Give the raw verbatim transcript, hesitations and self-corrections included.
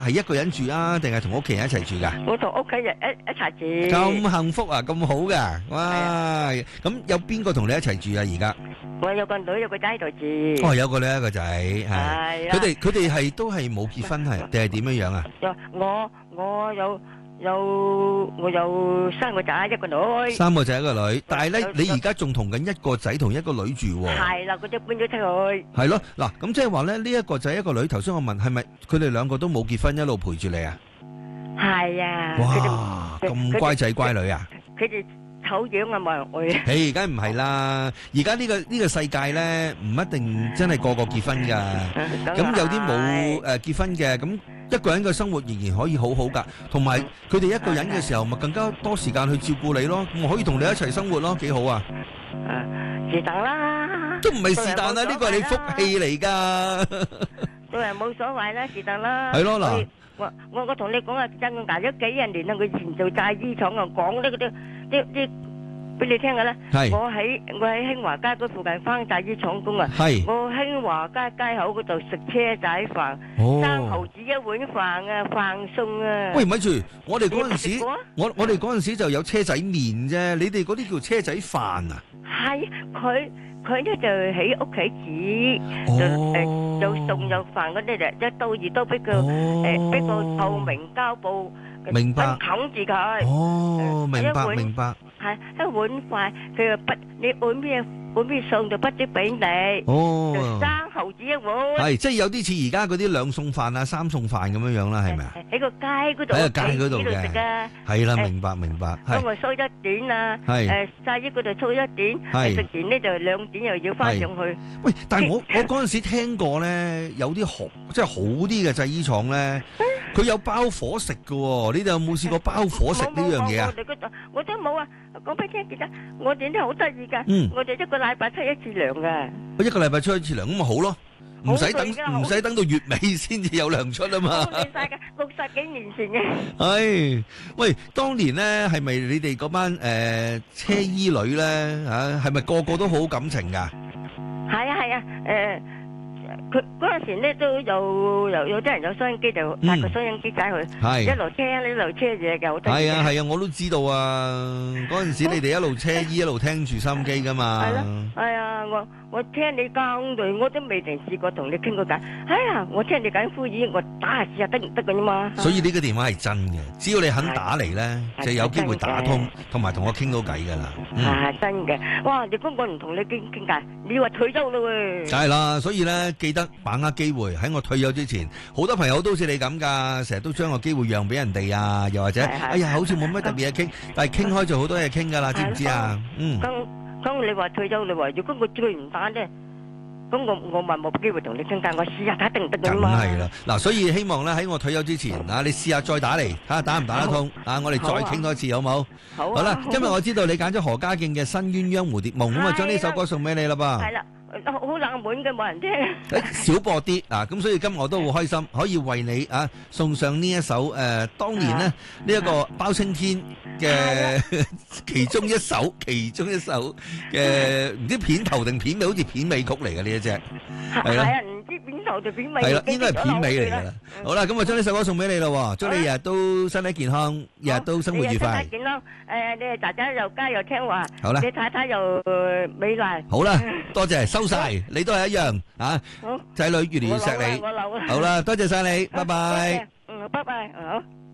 係一個人住啊，定係同屋企人一齊住噶？ 我同屋企人一一齊住。 咁幸福啊，咁好噶，哇！咁有邊個同你一齊住啊？而家我有個女有個仔喺度住。 哦，有個女一個仔，係佢哋佢哋係都係冇結婚係定係點樣樣啊？ 我我有有我有三個仔一個女。 三個仔一個女，但係咧你而家仲同緊一個仔同一個女住喎。 係啦，佢哋搬咗出去。 係咯，嗱咁即係話咧呢一個仔一個女，頭先我問係咪佢哋兩個都冇結婚一路陪住你啊？ 係啊。 哇，咁乖仔乖女啊！ 佢哋醜樣啊，冇人愛。 誒，梗係唔係啦！而家呢個呢個世界咧，唔一定真係個個結婚噶。咁有啲冇誒結婚嘅，咁一個人嘅生活仍然可以好好噶。同埋佢哋一個人嘅時候，咪更加多時間去照顧你咯。咁可以同你一齊生活咯，幾好啊！ 誒，是但啦。 都唔係是但啦，呢個係你福氣嚟噶。 都係冇所謂啦，是但啦。 係咯嗱。 我我我同你講啊，真我捱咗幾廿年啦，佢以前做製衣廠啊，講呢嗰啲啲啲俾你聽嘅啦。 係。 我喺我喺興華街嗰附近翻製衣廠工啊。 係。 我興華街街口嗰度食車仔飯，三毫子一碗飯啊，飯餸啊。 喂，咪住，我哋嗰陣時，我我哋嗰陣時就有車仔麵啫，你哋嗰啲叫車仔飯啊？ 係，佢佢咧就喺屋企煮，就誒有餸有飯嗰啲就一刀二刀俾佢誒，俾個透明膠布明白冚住佢。 哦，明白明白。 係一碗飯，佢又不你碗咩碗咩餸就不知俾你。 哦， 就三毫子一碗。 係，即係有啲似而家嗰啲兩餸飯啊、三餸飯咁樣樣啦，係咪啊？ 喺個街嗰度。 喺個街嗰度嘅。 食啊。 係啦，明白明白。 咁我梳一點啊。 係。 誒，曬衣嗰度梳一點。 係。 食完咧就兩點又要翻上去。 喂，但係我我嗰陣時聽過咧，有啲好即係好啲嘅製衣廠咧，佢有包伙食㗎喎。你哋有冇試過包伙食呢樣嘢啊？ 我哋嗰度我都冇啊。講俾你聽，其實我哋都好得意噶。 嗯。 我哋一個禮拜出一次糧噶。 我一個禮拜出一次糧，咁咪好咯，唔使等唔使等到月尾先至有糧出啊嘛。 好亂晒噶，六十幾年前嘅。 唉，喂，當年咧係咪你哋嗰班誒車衣女咧嚇，係咪個個都好感情噶？ 係啊係啊，誒。佢嗰陣時咧都有有有啲人有收音機就帶個收音機仔去，一路聽一路車嘢嘅，好得意。係啊係啊，我都知道啊！嗰陣時你哋一路車衣一路聽住收音機噶嘛。 係咯，係啊，我我聽你講對，我都未曾試過同你傾過偈。哎呀，我聽你講呼籲，我打下試下得唔得嘅啫嘛。 所以呢個電話係真嘅，只要你肯打嚟咧，就有機會打通，同埋同我傾到偈噶啦。 係真嘅，哇！你公我唔同你傾傾偈，你話退休啦喎。 就係啦，所以咧記得把握機會喺我退休之前，好多朋友都好似你咁噶，成日都將個機會讓俾人哋啊，又或者哎呀好似冇乜特別嘢傾，但係傾開就好多嘢傾噶啦，知唔知啊？嗯。 咁咁你話退休，你話如果我追唔打咧，咁我我咪冇機會同你傾偈，我試下睇得唔得噶嘛。 梗係啦，嗱，所以希望咧喺我退休之前啊，你試下再打嚟，睇下打唔打得通啊，我哋再傾多次好冇？好。好啦，今日我知道你揀咗何家勁嘅《新鴛鴦蝴蝶夢》，咁啊將呢首歌送俾你啦噃。係啦。 好冷門嘅，冇人聽。 誒，少播啲啊，咁所以今日我都好開心，可以為你啊送上呢一首誒，當年咧呢一個包青天嘅其中一首，其中一首嘅唔知片頭定片尾，好似片尾曲嚟嘅呢一隻，係啦。唔知片頭定片尾。係啦，應該係片尾嚟噶啦。好啦，咁我將呢首歌送俾你啦，祝你日日都身體健康，日日都生活愉快。身體健康，誒，你仔仔又乖又聽話，好啦，你太太又美麗。好啦，多謝收晒，你都係一樣啊！仔女越嚟越錫你，好啦，多謝晒你，拜拜。 嗯，拜拜，好。